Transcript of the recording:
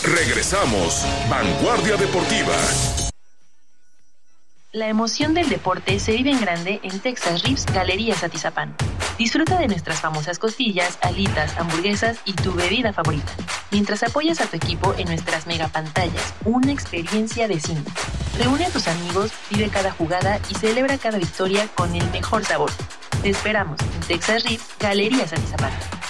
Regresamos, Vanguardia Deportiva. La emoción del deporte se vive en grande en Texas Ribs Galerías Atizapán. Disfruta de nuestras famosas costillas, alitas, hamburguesas y tu bebida favorita, mientras apoyas a tu equipo en nuestras megapantallas, una experiencia de cine. Reúne a tus amigos, vive cada jugada y celebra cada victoria con el mejor sabor. Te esperamos en Texas Ribs Galerías Atizapán.